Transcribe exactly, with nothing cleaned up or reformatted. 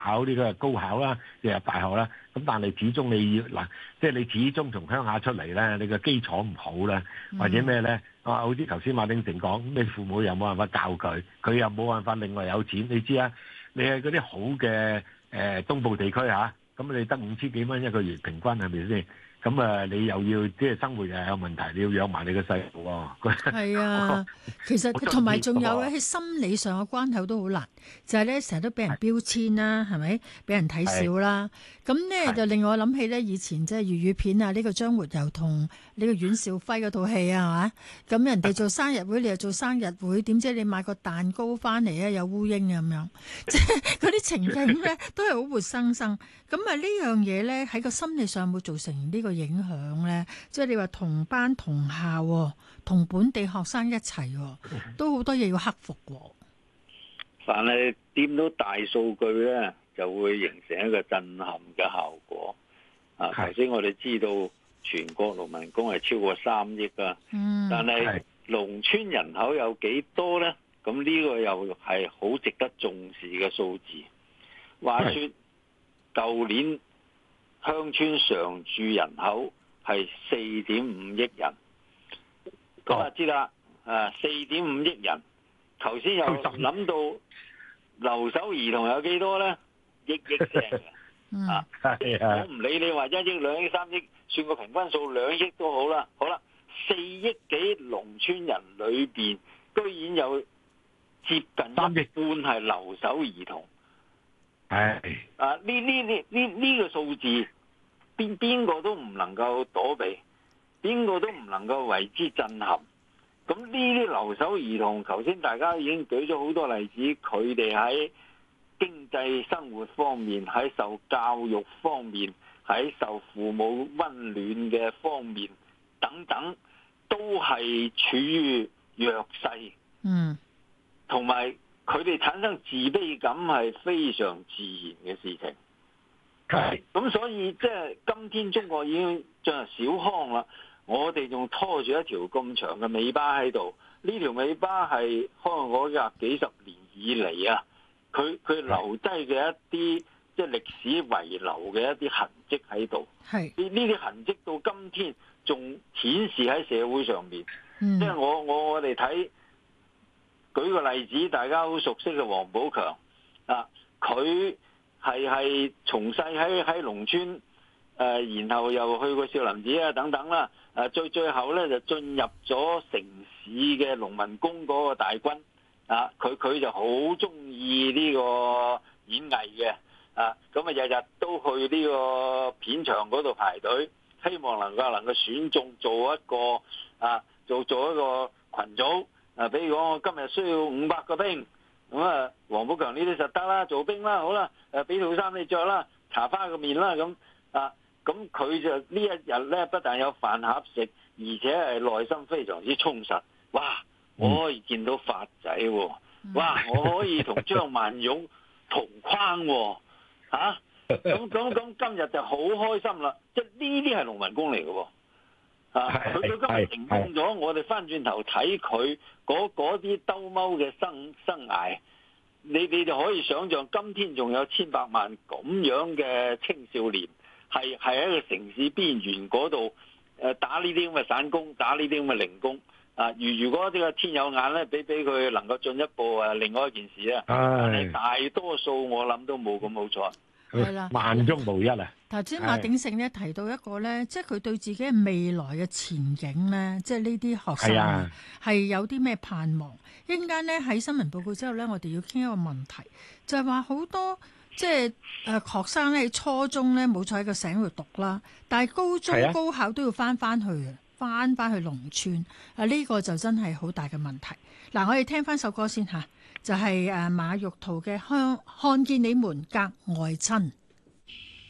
考呢個高考啦，入大學啦。咁但係始終你要嗱，即係你始終從鄉下出嚟咧，你個基礎唔好咧，或者咩咧？啊，好似頭先馬鼎盛講，你父母又冇辦法教佢，佢又冇辦法另外有錢。你知啊，你係嗰啲好嘅誒東部地區嚇，咁你得五千幾蚊一個月平均係咪先？咁啊，你又要即係生活又有問題，你要養埋你個細路喎。 係啊，其實同埋仲有咧，喺心理上嘅關口都好難，就係咧成日都俾人標籤啦，係咪？俾人睇少啦。咁咧就令我諗起咧，以前即係粵語片啊，呢個張活游同呢個阮兆輝嗰套戲啊，係嘛？咁人哋做生日會，你又做生日會，點知你買個蛋糕翻嚟咧有烏蠅咁樣，即係嗰啲情景咧都係好活生生。咁啊呢樣嘢咧喺個心理上有冇造成呢個影響咧？即係你話同班同校，同本地學生一齊，都好多嘢要克服喎。 凡係掂到大數據咧，就會形成一個震撼嘅效果。啊，頭先我哋知道全國農民工係超過三億啊，嗯、但係農村人口有幾多咧？咁呢個又係好值得重視嘅數字。話說舊年鄉村常住人口係四點五億人，咁啊知啦，啊四點五億人，頭先又諗到留守兒童有幾多咧？億億聲嘅，啊，我唔理你話一億、兩億、三億，算個平均數兩億都好啦。好啦，四億幾農村人裏邊，居然有接近一半係留守兒童。係啊，呢呢呢呢呢個數字，邊邊個都唔能夠躲避，邊個都唔能夠為之震撼。咁呢啲留守兒童，頭先大家已經舉咗好多例子，佢哋喺經濟生活方面，喺受教育方面，喺受父母溫暖嘅方面等等，都係處於弱勢。嗯，同埋佢哋產生自卑感係非常自然嘅事情。係，咁所以即係今天中國已經進入小康啦，我哋仲拖住一條咁長嘅尾巴喺度。呢條尾巴係開改革幾十年以嚟啊，佢佢留低嘅一啲即係歷史遺留嘅一啲痕跡喺度。係，呢呢啲痕跡到今天仲顯示喺社會上面。嗯、即係我我我哋睇。舉個例子，大家好熟悉嘅王寶強啊，佢係係從細喺喺農村，誒、呃，然後又去過少林寺啊等等啦，誒、啊，最最後咧就進入咗城市嘅農民工嗰個大軍啊，佢佢就好中意呢個演藝嘅啊，咁啊日日都去呢個片場嗰度排隊，希望能夠能夠選中做一個啊，做做一個群組。啊，比如講我今日需要五百個兵，咁啊，王寶強呢啲實得啦，做兵啦，好啦，誒，俾套衫你着啦，搽花個面啦，咁啊，咁佢就呢一日咧，不但有飯盒食，而且係內心非常之充實。哇，我可以見到發仔喎，哇，我可以同張曼玉同框喎，嚇，咁咁咁今日就好開心啦，即係呢啲係農民工嚟嘅喎。啊！佢佢今日成功咗，我哋翻轉頭睇佢嗰啲兜踎嘅生生涯，你你就可以想象，今天仲有千百萬咁樣嘅青少年，係係喺個城市邊緣嗰度誒打呢啲咁嘅散工，打呢啲咁嘅零工啊！如如果呢個天有眼咧，俾俾佢能夠進一步啊，另外一件事啊，但係大多數我諗都冇咁好彩。 係啦， 萬中無一啊！ 頭先馬鼎盛咧提到一個咧，即係佢對自己嘅未來嘅前景咧，即係呢啲學生係有啲咩盼望？一陣間咧喺新聞報告之後咧，我哋要傾一個問題，就係話好多即係誒學生咧喺初中咧冇坐喺個省度讀啦，但係高中高考都要翻翻去啊，翻翻去農村啊，呢個就真係好大嘅問題。嗱，我哋聽翻首歌先嚇，就係誒馬玉濤嘅《看看見你們格外親》。